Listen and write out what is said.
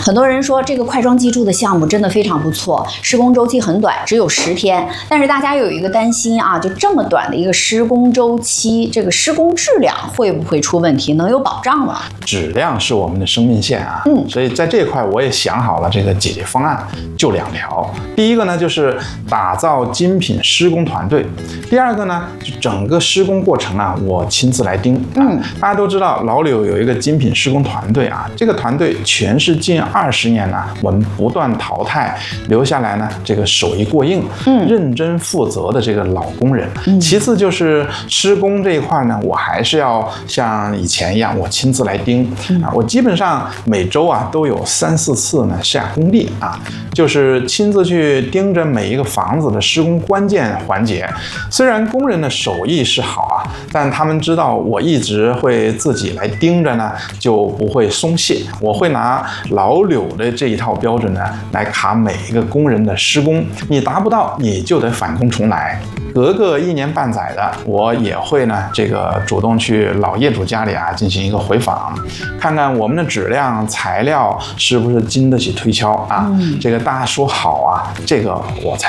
很多人说这个快装技术的项目真的非常不错，施工周期很短，只有10天。但是大家有一个担心啊，就这么短的一个施工周期，这个施工质量会不会出问题？能有保障吗？ 质量是我们的生命线啊，所以在这一块我也想好了这个解决方案，就2条。第一个呢，就是打造精品施工团队；第二个呢，就整个施工过程啊，我亲自来盯。大家都知道老柳有一个精品施工团队啊，这个团队全是近20年呢，我们不断淘汰留下来呢这个手艺过硬、认真负责的这个老工人。其次就是施工这一块呢，我还是要像以前一样，我亲自来盯啊，我基本上每周啊都有3、4次呢下工地啊，就是亲自去盯着每一个房子的施工关键环节。虽然工人的手艺是好啊，但他们知道我一直会自己来盯着呢，就不会松懈。我会拿老柳的这一套标准呢来卡每一个工人的施工，你达不到你就得返工重来。隔个1年半载的，我也会呢这个主动去老业主家里啊进行一个回访，看看我们的质量、材料是不是经得起推敲啊。这个大家说好啊，这个我才